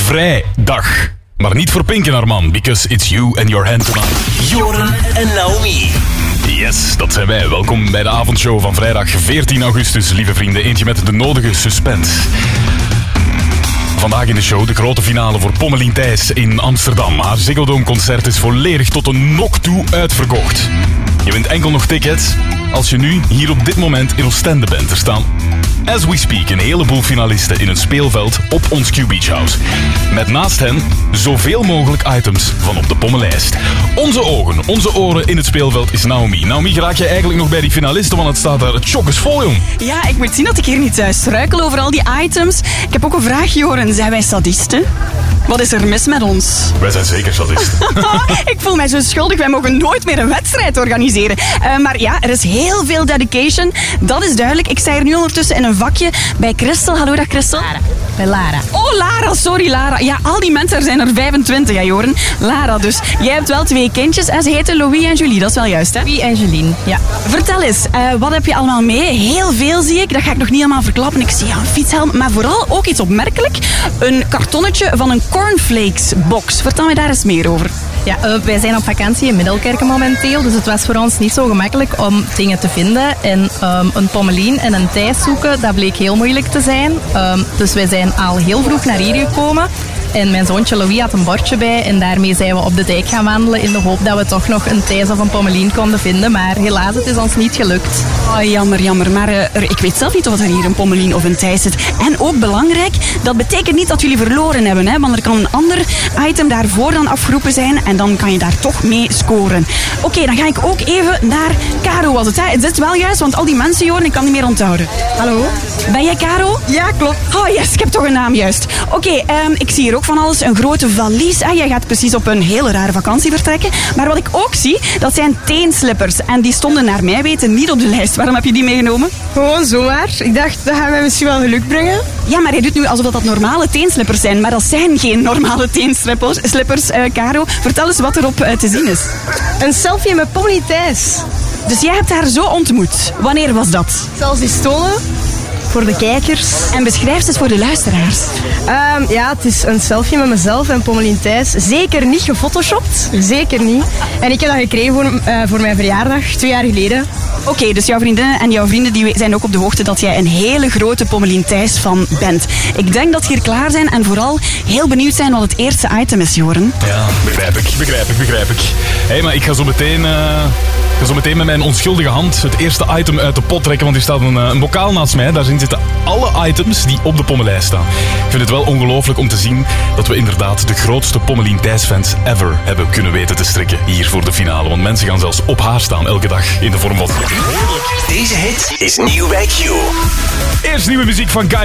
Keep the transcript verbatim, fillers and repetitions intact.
vrijdag. Maar niet voor Pink en haar man, because it's you and your hand tonight. Joren en Naomi. Yes, dat zijn wij. Welkom bij de avondshow van vrijdag veertien augustus, lieve vrienden. Eentje met de nodige suspense. Vandaag in de show de grote finale voor Pommelien Thijs in Amsterdam. Haar Ziggo Dome concert is volledig tot een nok toe uitverkocht. Je wint enkel nog tickets als je nu hier op dit moment in Oostende bent. Er staan, as we speak, een heleboel finalisten in een speelveld op ons Q-Beach House. Met naast hen zoveel mogelijk items van op de pommenlijst. Onze ogen, onze oren in het speelveld is Naomi. Naomi, geraak je eigenlijk nog bij die finalisten, want het staat daar het chokkes vol, jong. Ja, ik moet zien dat ik hier niet uh, struikel over al die items. Ik heb ook een vraag, Joren. Zijn wij sadisten? Wat is er mis met ons? Wij zijn zeker sadisten. Ik voel mij zo schuldig. Wij mogen nooit meer een wedstrijd organiseren. Uh, maar ja, er is heel veel dedication. Dat is duidelijk. Ik sta hier nu ondertussen in een vakje bij Christel. Hallo, dag Christel. Lara. Bij Lara. Oh, Lara. Sorry, Lara. Ja, al die mensen, er zijn er vijfentwintig, ja, Joren. Lara dus. Jij hebt wel twee kindjes en ze heten Louis en Julie. Dat is wel juist, hè? Louis en Julien, ja. Vertel eens, uh, wat heb je allemaal mee? Heel veel zie ik. Dat ga ik nog niet helemaal verklappen. Ik zie ja, een fietshelm. Maar vooral ook iets opmerkelijk. Een kartonnetje van een cornflakes box. Vertel me daar eens meer over. Ja, uh, wij zijn op vakantie in Middelkerken momenteel, dus het was voor ons niet zo gemakkelijk om dingen te vinden. En um, een Pommelien en een Thijs zoeken, dat bleek heel moeilijk te zijn. Um, dus wij zijn al heel vroeg naar hier gekomen. En mijn zoontje Louis had een bordje bij en daarmee zijn we op de dijk gaan wandelen in de hoop dat we toch nog een Thijs of een Pommelien konden vinden. Maar helaas, het is ons niet gelukt. Oh, jammer, jammer. Maar uh, er, ik weet zelf niet of er hier een Pommelien of een Thijs zit. En ook belangrijk, dat betekent niet dat jullie verloren hebben. Hè? Want er kan een ander item daarvoor dan afgeroepen zijn en dan kan je daar toch mee scoren. Oké, okay, dan ga ik ook even naar Caro was het. Hè? Het is wel juist, want al die mensen, Joren, ik kan niet meer onthouden. Hallo? Ben jij Caro? Ja, klopt. Oh yes, ik heb toch een naam juist. Oké, okay, um, ik zie hier ook van alles. Een grote valies. Ah, jij gaat precies op een hele rare vakantie vertrekken. Maar wat ik ook zie, dat zijn teenslippers. En die stonden naar mij weten niet op de lijst. Waarom heb je die meegenomen? Gewoon zomaar. Ik dacht, dat gaat mij misschien wel geluk brengen. Ja, maar je doet nu alsof dat, dat normale teenslippers zijn. Maar dat zijn geen normale teenslippers, slippers, uh, Caro. Vertel eens wat erop uh, te zien is. Een selfie met Pommelien Thijs. Dus jij hebt haar zo ontmoet. Wanneer was dat? Zelfs die stolen. Voor de kijkers. En beschrijf ze eens voor de luisteraars. Um, ja, het is een selfie met mezelf en Pommelien Thijs. Zeker niet gefotoshopt. Zeker niet. En ik heb dat gekregen voor, uh, voor mijn verjaardag, twee jaar geleden. Oké, okay, dus jouw vriendinnen en jouw vrienden die zijn ook op de hoogte dat jij een hele grote Pommelien Thijs fan bent. Ik denk dat ze hier klaar zijn en vooral heel benieuwd zijn wat het eerste item is, Joren. Ja, begrijp ik, begrijp ik, begrijp ik. Hé, hey, maar ik ga zo meteen... Uh... Ik ga zo meteen met mijn onschuldige hand het eerste item uit de pot trekken, want hier staat een, een bokaal naast mij. Daarin zitten alle items die op de pommenlijst staan. Ik vind het wel ongelooflijk om te zien dat we inderdaad de grootste Pommelien Thijs-fans ever hebben kunnen weten te strikken hier voor de finale. Want mensen gaan zelfs op haar staan elke dag in de vorm van... Deze hit is nieuw bij Q. Eerst nieuwe muziek van Guy